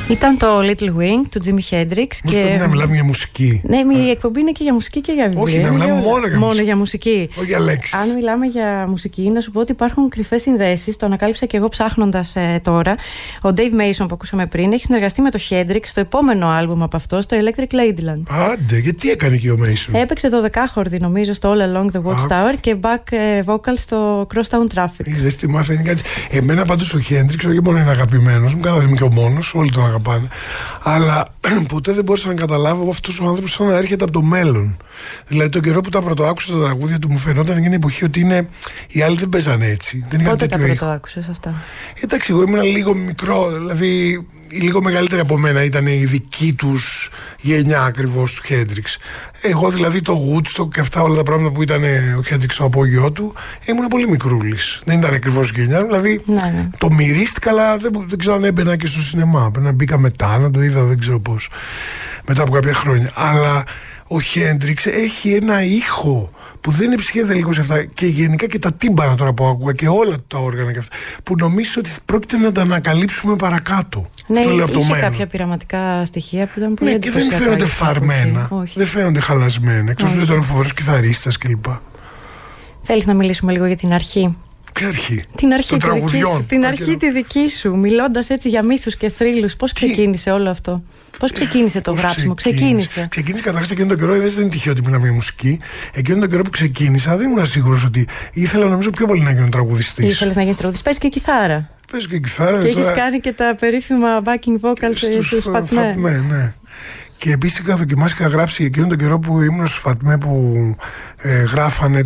Ήταν το Little Wing του Jimi Hendrix. Και να μιλάμε για μουσική. Ναι, η εκπομπή είναι και για μουσική και για βιβλία. Όχι, να μιλάμε μόνο για μουσική. Όχι για λέξεις. Αν μιλάμε για μουσική, να σου πω ότι υπάρχουν κρυφές συνδέσεις. Το ανακάλυψα και εγώ ψάχνοντας τώρα. Ο Dave Mason που ακούσαμε πριν έχει συνεργαστεί με το Hendrix στο επόμενο άλμπουμ από αυτό, στο Electric Ladyland. Άντε, γιατί έκανε και ο Mason? Έπαιξε 12χόρδη νομίζω στο All Along the Watchtower και back vocal στο Crosstown Traffic. Είδες τι μάθαινε κάτι. Εμένα πάντως ο Hendrix, όχι μόνο είναι αγαπημένος μου, καλά δεν είμαι και ο μόνος, όλοι τον αγαπάνε. Αλλά ποτέ δεν μπορούσα να καταλάβω αυτός ο άνθρωπος σαν να έρχεται από το μέλλον. Δηλαδή τον καιρό που τα πρωτοάκουσα τα τραγούδια του μου φαινόταν για μια εποχή ότι είναι, οι άλλοι δεν παίζανε έτσι. Πότε τα πρωτοάκουσες αυτά? Εντάξει, εγώ ήμουν λίγο μικρό, δηλαδή λίγο μεγαλύτερη από μένα ήταν η δική τους γενιά ακριβώς του Hendrix. Εγώ δηλαδή το Woodstock και αυτά όλα τα πράγματα που ήταν ο Hendrix στο απόγειό του, ήμουν πολύ μικρούλης. Δεν ήταν ακριβώς γενιά, δηλαδή το μυρίστηκα, αλλά δεν ξέρω αν έμπαινα και στο σινεμά. Πρέπει να μπήκα μετά, να το είδα, δεν ξέρω πώς, μετά από κάποια χρόνια. Αλλά ο Hendrix έχει ένα ήχο που δεν είναι ψυχεδελικό σε αυτά, και γενικά και τα τύμπανα τώρα που άκουγα και όλα τα όργανα και αυτά, που νομίζω ότι πρόκειται να τα ανακαλύψουμε παρακάτω. Ναι, είχε κάποια πειραματικά στοιχεία που ήταν πολύ εντυπωσιακά. Και δεν φαίνονται φαρμένα, δεν φαίνονται χαλασμένα, εκτός ότι ήταν φοβερός κιθαρίστας κλπ. Θέλεις να μιλήσουμε λίγο για την αρχή? Ποια αρχή? Την αρχή των τραγουδιών. Την αρχή τη δική σου, μιλώντας έτσι για μύθους και θρύλους. Πώς ξεκίνησε όλο αυτό? Πώς ξεκίνησε το γράψιμο? Ξεκίνησε καταρχάς εκείνον τον καιρό, δεν είναι τυχαίο ότι μιλάμε για μουσική. Εκείνον τον καιρό που ξεκίνησα, δεν ήμουν σίγουρος ότι ήθελα, νομίζω, πιο πολύ να γίνω τραγουδιστής. Ήθελες να γίνεις τραγουδιστής? Παίζεις και κιθάρα. Παίζω και κιθάρα. Και έχεις κάνει και τα περίφημα backing vocals στους Φατμέ. Ναι. Και επίσης είχα δοκιμάσει και είχα γράψει εκείνον τον καιρό που ήμουν στους Φατμέ, που γράφανε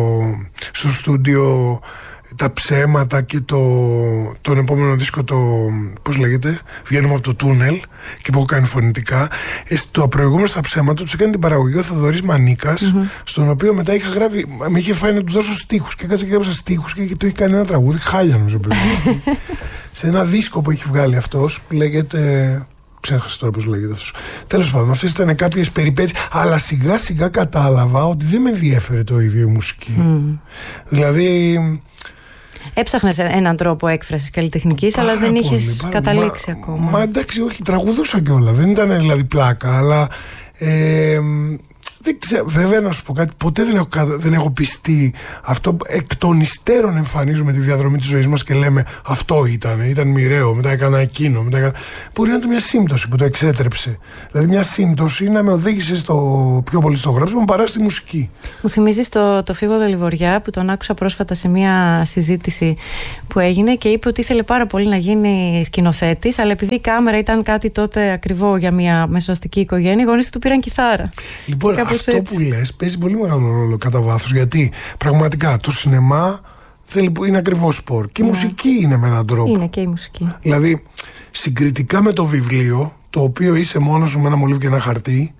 στο στούντιο τα ψέματα και τον επόμενο δίσκο, πώς λέγεται, βγαίνουμε από το τούνελ, και που έχω κάνει φωνητικά. Στο προηγούμενο στα ψέματα τους έκανε την παραγωγή ο Θοδωρής Μανίκας, στον οποίο μετά είχα γράψει, με είχε φάει να του δώσω στίχους και κάτσα και έγραψα στίχους και το είχε κάνει ένα τραγούδι, χάλια νομίζω σε ένα δίσκο που έχει βγάλει αυτός που λέγεται, ξέχασα τώρα πώς λέγεται αυτός. Τέλος πάντων, αυτές ήταν κάποιες περιπέτειες, αλλά σιγά σιγά κατάλαβα ότι δεν με ενδιέφερε το ίδιο η μουσική. Δηλαδή έψαχνες έναν τρόπο έκφρασης καλλιτεχνικής, αλλά δεν είχες καταλήξει ακόμα. Μα εντάξει, όχι, τραγουδούσα κιόλα. Δεν ήταν δηλαδή πλάκα, αλλά δεν ξέρω, βέβαια να σου πω κάτι, ποτέ δεν έχω πιστεί αυτό. Εκ των υστέρων εμφανίζουμε τη διαδρομή της ζωής μας και λέμε αυτό ήταν μοιραίο, μετά έκανα εκείνο, μπορεί να ήταν μια σύμπτωση που το εξέτρεψε. Δηλαδή μια σύμπτωση να με οδήγησε πιο πολύ στο γράψιμο παρά στη μουσική. Μου θυμίζεις το Φίβο Δελιβοριά, που τον άκουσα πρόσφατα σε μια συζήτηση που έγινε και είπε ότι ήθελε πάρα πολύ να γίνει σκηνοθέτης, αλλά επειδή η κάμερα ήταν κάτι τότε ακριβό για μια μεσοαστική οικογένεια, οι γονείς του πήραν κιθάρα. Λοιπόν, αυτό έτσι που λες παίζει πολύ μεγάλο ρόλο κατά βάθος, γιατί πραγματικά το σινεμά είναι ακριβώς σπορ και η μουσική είναι με έναν τρόπο. Είναι και η μουσική. Δηλαδή, συγκριτικά με το βιβλίο, το οποίο είσαι μόνος σου με ένα μολύβι και ένα χαρτί.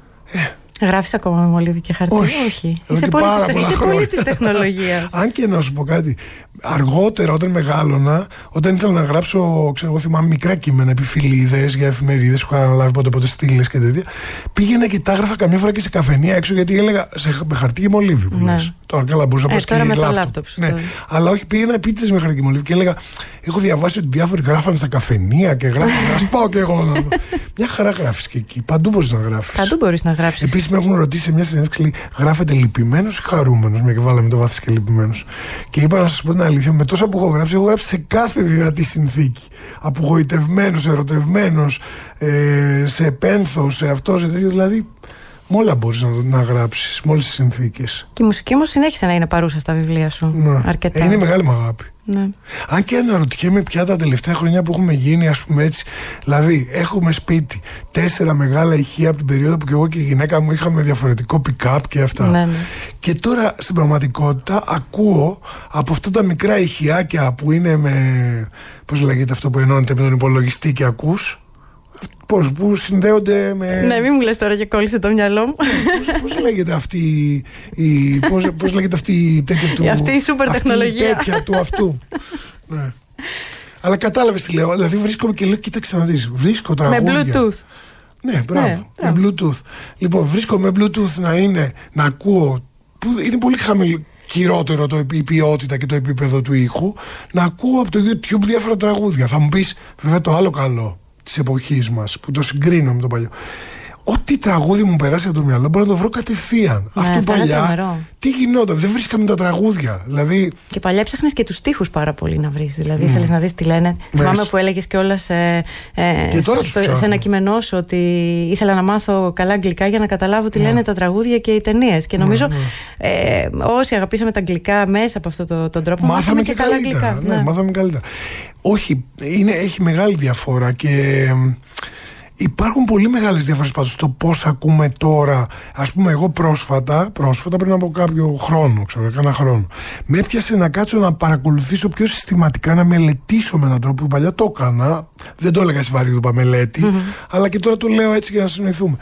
Γράφεις ακόμα με μολύβι και χαρτί? Όχι. Είσαι πολύ της τεχνολογίας. Αν και να σου πω κάτι, αργότερα όταν μεγάλωνα, όταν ήθελα να γράψω, εγώ θυμάμαι μικρά κείμενα, επιφυλίδες για εφημερίδες που είχα αναλάβει πότε στήλες και τέτοια, πήγαινα και τα έγραφα καμιά φορά και σε καφενεία έξω, γιατί έλεγα με χαρτί και μολύβι που λες. Τώρα καλά μπορούσα να πω και λάπτοπ. Ναι. Αλλά όχι, πήγαινα επίτηδες με χαρτί και μολύβι και έλεγα, έχω διαβάσει ότι διάφοροι γράφανε στα καφενεία και γράφανε, ας πάω και εγώ να δω. Μια χαρά γράφεις και εκεί, παντού μπορείς να γράφεις. Παντού μπορείς να γράψεις. Επίσης με έχουν ρωτήσει σε μια συνέντευξη, γράφετε λυπημένος ή χαρούμενος? Μια και βάλαμε το βάθος και λυπημένος. Και είπα να σας πω την αλήθεια, με τόσα που έχω γράψει σε κάθε δυνατή συνθήκη. Απογοητευμένος, ερωτευμένος, σε πένθος, σε αυτό, σε τέτοιο. Δηλαδή, με όλα μπορείς να γράψεις, με όλες τις συνθήκες. Και η μουσική όμως συνέχισε να είναι παρούσα στα βιβλία σου. Ναι. Αρκετά. Είναι μεγάλη μου αγάπη. Ναι. Αν και αναρωτιέμαι πια τα τελευταία χρόνια που έχουμε γίνει, ας πούμε έτσι. Δηλαδή, έχουμε σπίτι 4 μεγάλα ηχεία από την περίοδο που και εγώ και η γυναίκα μου είχαμε διαφορετικό pick-up και αυτά. Ναι. Και τώρα στην πραγματικότητα ακούω από αυτά τα μικρά ηχιάκια που είναι με. Πώς λέγεται αυτό που ενώνεται με τον υπολογιστή και ακούς. Που συνδέονται με. Ναι, μην μου λες τώρα και κόλλησε το μυαλό μου. Πώς λέγεται αυτή η. Πώς λέγεται αυτή η τέτοια του. Αυτή η σούπερ τεχνολογία. Η τέτοια του αυτού. Ναι. Αλλά κατάλαβες τι λέω. Δηλαδή βρίσκομαι και λέω, κοίταξε να δεις. Βρίσκω τραγούδια. Με Bluetooth. Ναι, μπράβο. Με Bluetooth. Λοιπόν, βρίσκω με Bluetooth να ακούω. Που είναι πολύ χειρότερο η ποιότητα και το επίπεδο του ήχου. Να ακούω από το YouTube διάφορα τραγούδια. Θα μου πεις, βέβαια το άλλο καλό. της εποχής μας, που το συγκρίνω με το παλιό. Ό,τι τραγούδι μου περάσει από το μυαλό μπορώ να το βρω κατευθείαν. Αυτό παλιά. Τι γινόταν, δεν βρίσκαμε τα τραγούδια. Δηλαδή... Και παλιά ψάχνεις και τους στίχους πάρα πολύ να βρεις. Δηλαδή ήθελες να δεις τι λένε. Θυμάμαι που έλεγες κιόλας σε ένα κείμενό σου ότι ήθελα να μάθω καλά αγγλικά για να καταλάβω τι λένε τα τραγούδια και οι ταινίες. Και νομίζω όσοι αγαπήσαμε τα αγγλικά μέσα από αυτόν τον τρόπο, μάθαμε και καλά αγγλικά. Ναι, μάθαμε καλύτερα. Όχι, έχει μεγάλη διαφορά και. Υπάρχουν πολύ μεγάλες διαφορές πάντως στο πώς ακούμε τώρα. Ας πούμε, εγώ πρόσφατα πριν από κάποιο χρόνο, κάνα χρόνο, με έπιασε να κάτσω να παρακολουθήσω πιο συστηματικά, να μελετήσω με έναν τρόπο που παλιά το έκανα. Δεν το έλεγα σε βαρύδουπα μελέτη, αλλά και τώρα το λέω έτσι για να συνοηθούμε.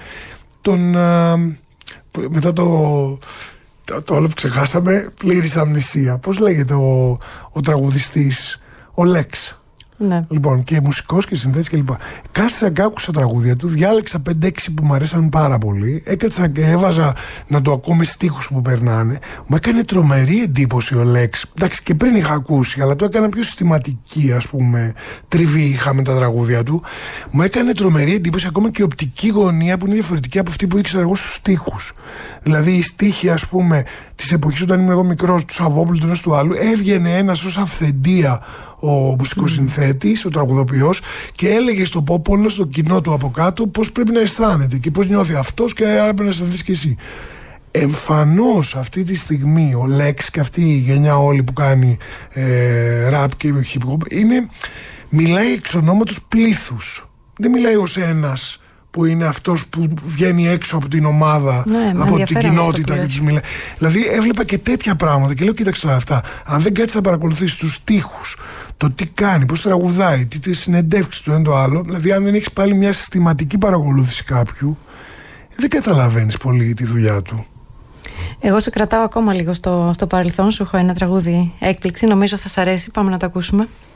Μετά το όλο που ξεχάσαμε, πλήρης αμνησία. Πώς λέγεται ο τραγουδιστής, ο Λέξ. Ναι. Λοιπόν, και μουσικός και συνθέτης κλπ. Κάθισα και άκουσα τραγούδια του, διάλεξα 5-6 που μου αρέσαν πάρα πολύ. Έκατσα και έβαζα να το ακούω με στίχους που περνάνε. Μου έκανε τρομερή εντύπωση ο Λέξ. Εντάξει, και πριν είχα ακούσει, αλλά το έκανα πιο συστηματική, ας πούμε, τριβή είχα με τα τραγούδια του. Μου έκανε τρομερή εντύπωση ακόμα και η οπτική γωνία που είναι διαφορετική από αυτή που ήξερα εγώ στους στίχους. Δηλαδή, οι στίχοι, ας πούμε, της εποχής όταν ήμουν εγώ μικρός, του Σαββόπουλου, του ενός του άλλου, έβγαινε ένας ως αυθεντία ο μουσικός συνθέτης, ο τραγουδοποιός, και έλεγε στο πόπολο, στο κοινό του από κάτω, πώς πρέπει να αισθάνεται και πώς νιώθει αυτός, και άρα πρέπει να αισθανθείς και εσύ. Εμφανώς αυτή τη στιγμή ο Λέξ και αυτή η γενιά όλη που κάνει ραπ και hip hop μιλάει εξ ονόματος πλήθους. Δεν μιλάει ως ένας που είναι αυτός που βγαίνει έξω από την ομάδα, από την κοινότητα και τους μιλάει. Δηλαδή έβλεπα και τέτοια πράγματα και λέω, κοίταξε τώρα αυτά. Αν δεν κάτσεις να παρακολουθήσεις τους στίχους, το τι κάνει, πώς τραγουδάει, τι συνεντεύξεις του ένα το άλλο, δηλαδή αν δεν έχεις πάλι μια συστηματική παρακολούθηση κάποιου, δεν καταλαβαίνεις πολύ τη δουλειά του. Εγώ σε κρατάω ακόμα λίγο στο παρελθόν. Σου έχω ένα τραγούδι έκπληξη, νομίζω θα σ' αρέσει. Πάμε να το ακούσουμε.